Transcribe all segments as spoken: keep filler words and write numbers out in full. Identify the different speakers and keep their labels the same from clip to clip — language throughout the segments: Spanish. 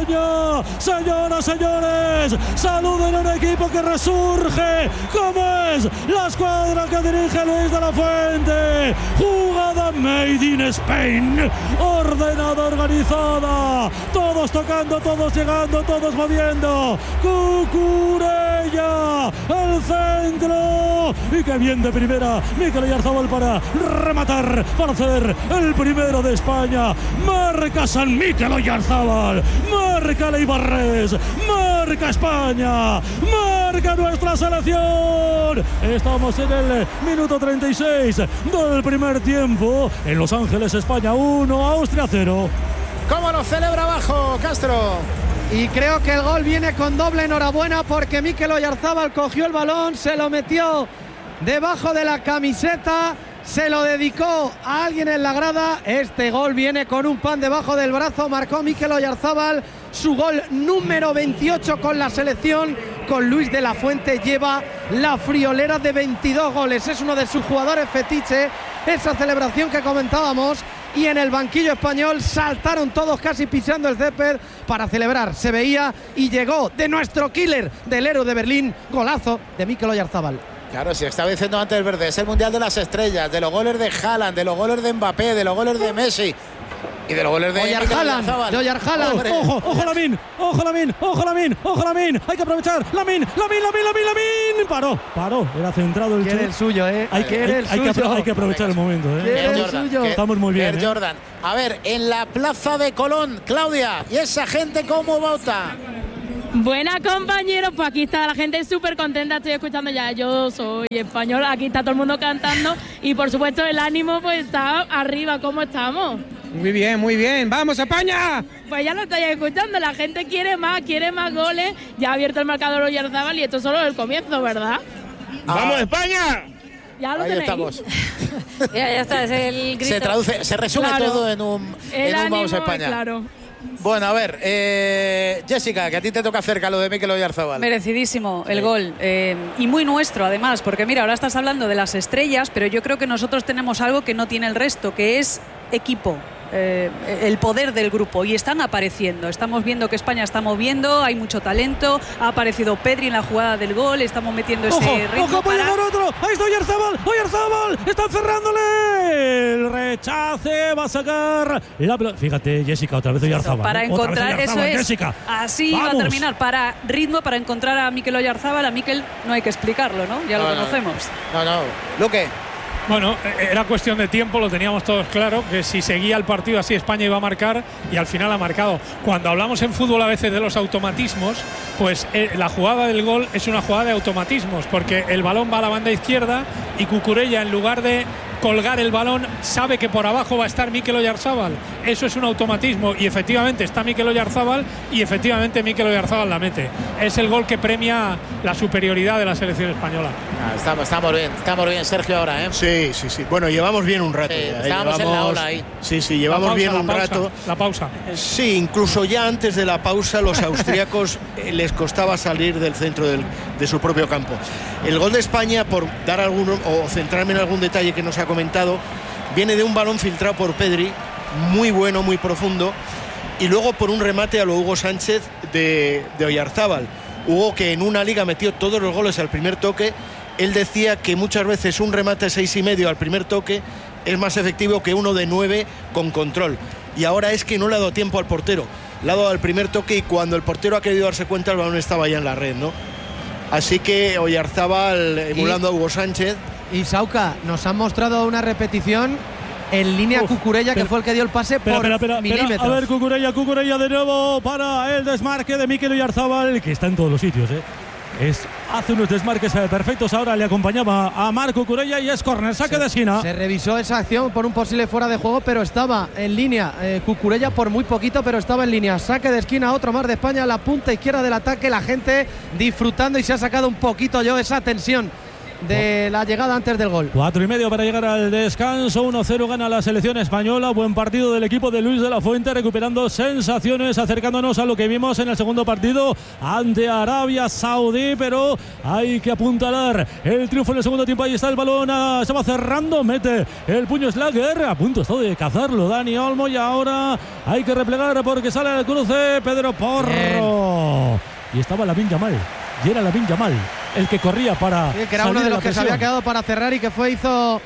Speaker 1: España. Señoras, señores, saluden a un equipo que resurge, como es la escuadra que dirige Luis de la Fuente. Jugada made in Spain, ordenada, organizada, todos tocando, todos llegando, todos moviendo. Cucurella, el centro, y qué bien de primera Mikel Oyarzabal para rematar, para hacer el primero de España. Marca San Mikel Oyarzabal, marca Leibarres, marca España, marca nuestra selección. Estamos en el minuto treinta y seis del primer tiempo. En Los Ángeles, España uno, Austria cero.
Speaker 2: ¿Cómo lo celebra abajo, Castro?
Speaker 3: Y creo que el gol viene con doble enhorabuena, porque Mikel Oyarzabal cogió el balón, se lo metió debajo de la camiseta, se lo dedicó a alguien en la grada. Este gol viene con un pan debajo del brazo. Marcó Mikel Oyarzabal su gol número veintiocho con la selección. Con Luis de la Fuente lleva la friolera de veintidós goles. Es uno de sus jugadores fetiche. Esa celebración que comentábamos. Y en el banquillo español saltaron todos casi pisando el césped para celebrar. Se veía y llegó de nuestro killer, del héroe de Berlín. Golazo de Mikel Oyarzabal.
Speaker 2: Claro, si estaba diciendo antes Verde, es el Mundial de las Estrellas, de los goles de Haaland, de los goles de Mbappé, de los goles de Messi y de los goles de
Speaker 3: Oyarzabal. De Oyarzabal.
Speaker 1: Ojo, ojo Lamine, ojo Lamine, ojo Lamine, ojo Lamine. Hay que aprovechar. Lamine, Lamine, Lamine, Lamine, Lamine. Paró, paró. Era centrado el
Speaker 3: Quiere el suyo, eh.
Speaker 1: Hay que, hay,
Speaker 3: el
Speaker 1: hay,
Speaker 3: suyo.
Speaker 1: que, hay que aprovechar el momento, eh.
Speaker 3: Quiere el
Speaker 2: Jordan,
Speaker 3: suyo.
Speaker 2: que,
Speaker 1: Estamos muy bien.
Speaker 2: Air
Speaker 1: eh.
Speaker 2: Jordan. A ver, en la plaza de Colón, Claudia, ¿y esa gente cómo vota?
Speaker 4: Buenas, compañeros, pues aquí está la gente súper contenta, estoy escuchando ya, yo soy español, aquí está todo el mundo cantando y por supuesto el ánimo pues está arriba. ¿Cómo estamos?
Speaker 5: Muy bien, muy bien, ¡vamos España!
Speaker 4: Pues ya lo estáis escuchando, la gente quiere más, quiere más goles, ya ha abierto el marcador Oyarzabal y esto es solo el comienzo, ¿verdad?
Speaker 5: ¡Vamos ah. España!
Speaker 4: Ya lo
Speaker 2: Ahí
Speaker 4: tenéis.
Speaker 2: estamos.
Speaker 4: ya, ya está, es el grito.
Speaker 2: Se traduce, se resume
Speaker 4: claro.
Speaker 2: todo en un,
Speaker 4: el
Speaker 2: en un
Speaker 4: ánimo,
Speaker 2: Vamos España.
Speaker 4: Claro.
Speaker 2: Bueno, a ver, eh, Jessica, que a ti te toca cerca lo de Mikel Oyarzabal.
Speaker 6: Merecidísimo el
Speaker 2: sí.
Speaker 6: gol, eh, y muy nuestro además, porque mira, ahora estás hablando de las estrellas, pero yo creo que nosotros tenemos algo que no tiene el resto, que es equipo. Eh, el poder del grupo, y están apareciendo, estamos viendo que España está moviendo, hay mucho talento, ha aparecido Pedri en la jugada del gol, estamos metiendo ese
Speaker 1: ojo,
Speaker 6: ritmo
Speaker 1: ojo, puede
Speaker 6: para...
Speaker 1: llegar otro, ahí está Oyarzabal, Oyarzabal, están cerrándole, el rechace, va a sacar la pelota. Fíjate, Jessica, otra vez Oyarzabal,
Speaker 6: para
Speaker 1: ¿eh?
Speaker 6: encontrar,
Speaker 1: Oyarzabal,
Speaker 6: eso es,
Speaker 1: Jessica.
Speaker 6: así
Speaker 1: Vamos.
Speaker 6: va a terminar, para ritmo, para encontrar a Mikel Oyarzabal. A Mikel no hay que explicarlo, ¿no? Ya
Speaker 2: no,
Speaker 6: lo
Speaker 2: no,
Speaker 6: conocemos.
Speaker 2: No, no, Luque.
Speaker 7: Bueno, era cuestión de tiempo, lo teníamos todos claro, que si seguía el partido así España iba a marcar, y al final ha marcado. Cuando hablamos en fútbol a veces de los automatismos, pues eh, la jugada del gol es una jugada de automatismos, porque el balón va a la banda izquierda y Cucurella, en lugar de colgar el balón, sabe que por abajo va a estar Mikel Oyarzabal. Eso es un automatismo, y efectivamente está Mikel Oyarzabal, y efectivamente Mikel Oyarzabal la mete. Es el gol que premia la superioridad de la selección española.
Speaker 2: Ah, estamos, estamos bien, estamos bien, Sergio, ahora, ¿eh?
Speaker 8: Sí, sí, sí. Bueno, llevamos bien un rato.
Speaker 2: Sí,
Speaker 8: ya, ¿eh?
Speaker 2: estábamos
Speaker 8: llevamos,
Speaker 2: en la ola ahí.
Speaker 8: Sí, sí, llevamos
Speaker 7: pausa,
Speaker 8: bien un
Speaker 7: pausa,
Speaker 8: rato.
Speaker 7: La pausa.
Speaker 8: Sí, incluso ya antes de la pausa los austríacos eh, les costaba salir del centro del, de su propio campo. El gol de España, por dar alguno o centrarme en algún detalle que nos ha comentado, viene de un balón filtrado por Pedri, muy bueno, muy profundo, y luego por un remate a lo Hugo Sánchez de, de Oyarzabal. Hugo, que en una liga metió todos los goles al primer toque, él decía que muchas veces un remate a seis y medio al primer toque es más efectivo que uno de nueve con control. Y ahora es que no le ha dado tiempo al portero, le ha dado al primer toque, y cuando el portero ha querido darse cuenta, el balón estaba ya en la red, ¿no? Así que Oyarzabal emulando y, a Hugo Sánchez.
Speaker 3: Y Sauca, nos han mostrado una repetición en línea. Uf, Cucurella, pero, que fue el que dio el pase
Speaker 1: espera,
Speaker 3: por
Speaker 1: espera, espera,
Speaker 3: milímetros.
Speaker 1: Espera, a ver, Cucurella, Cucurella de nuevo para el desmarque de Mikel Oyarzabal, que está en todos los sitios, ¿eh? Es, hace unos desmarques perfectos. Ahora le acompañaba a Marc Cucurella y es córner, saque
Speaker 3: se,
Speaker 1: de esquina.
Speaker 3: Se revisó esa acción por un posible fuera de juego, pero estaba en línea. eh, Cucurella por muy poquito, pero estaba en línea. Saque de esquina, otro más de España, la punta izquierda del ataque. La gente disfrutando, y se ha sacado un poquito yo esa tensión de la llegada antes del gol.
Speaker 1: Cuatro y medio para llegar al descanso. uno cero gana la selección española. Buen partido del equipo de Luis de la Fuente, recuperando sensaciones, acercándonos a lo que vimos en el segundo partido ante Arabia Saudí, pero hay que apuntalar el triunfo en el segundo tiempo. Ahí está el balón, ah, se va cerrando, mete el puño Slager, a punto está de cazarlo Dani Olmo, y ahora hay que replegar porque sale al cruce Pedro Porro. Bien. Y estaba Lamine Yamal, y era Lamine Yamal el que corría para
Speaker 3: sí, que era uno de los que se había quedado para cerrar y que fue, hizo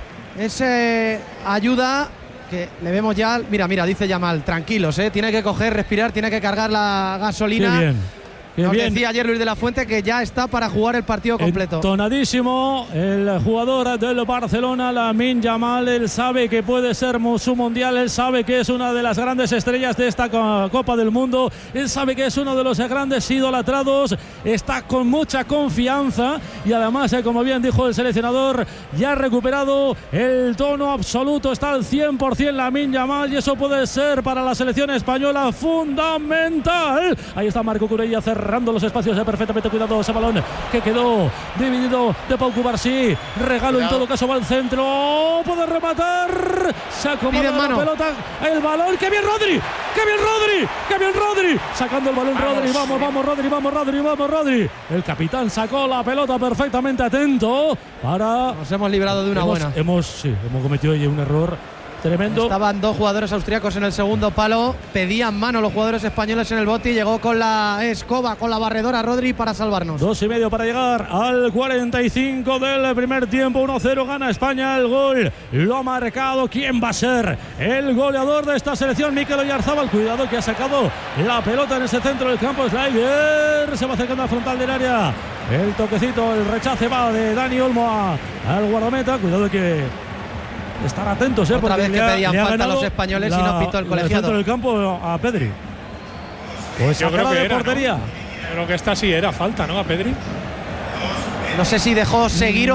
Speaker 3: ese ayuda que le vemos ya. Mira, mira, dice Yamal, tranquilos, ¿eh? Tiene que coger, respirar, tiene que cargar la gasolina.
Speaker 1: Qué bien.
Speaker 3: Nos
Speaker 1: bien.
Speaker 3: decía ayer Luis de la Fuente que ya está para jugar el partido completo.
Speaker 1: Entonadísimo el jugador del Barcelona, Lamine Yamal. Él sabe que puede ser su mundial, él sabe que es una de las grandes estrellas de esta Copa del Mundo, él sabe que es uno de los grandes idolatrados, está con mucha confianza y además, como bien dijo el seleccionador, ya ha recuperado el tono absoluto, está al cien por ciento Lamine Yamal, y eso puede ser para la selección española fundamental. Ahí está Marco Curella cerrando cerrando los espacios, perfectamente cuidado ese balón que quedó dividido de Pau Cubarsí. Regalo en todo caso, va al centro, puede rematar, se acomoda la pelota, el balón, que bien Rodri, que bien Rodri, que bien Rodri, sacando el balón Rodri, vamos, vamos Rodri, vamos Rodri, vamos Rodri. El capitán sacó la pelota perfectamente atento para...
Speaker 3: Nos hemos librado de una
Speaker 1: hemos,
Speaker 3: buena.
Speaker 1: Hemos, sí, hemos cometido ahí un error tremendo.
Speaker 3: Estaban dos jugadores austriacos en el segundo palo, pedían mano los jugadores españoles en el bote y llegó con la escoba, con la barredora Rodri para salvarnos.
Speaker 1: Dos y medio para llegar al cuarenta y cinco del primer tiempo. uno cero gana España. El gol lo ha marcado. ¿Quién va a ser el goleador de esta selección? Mikel Oyarzabal. Cuidado que ha sacado la pelota en ese centro del campo. Slager se va acercando al frontal del área. El toquecito, el rechace va de Dani Olmo a, al guardameta. Cuidado que estar atentos, ¿eh?
Speaker 3: Otra
Speaker 1: porque
Speaker 3: vez que
Speaker 1: le ha,
Speaker 3: pedían
Speaker 1: le ha
Speaker 3: falta a
Speaker 1: ganado
Speaker 3: los españoles
Speaker 1: la,
Speaker 3: y no pitó el colegiado.
Speaker 1: El centro del campo a Pedri. Pues
Speaker 7: yo creo que
Speaker 1: de
Speaker 7: era,
Speaker 1: portería.
Speaker 7: ¿no? Creo que esta sí era falta, ¿no? A Pedri.
Speaker 3: No sé si dejó seguir o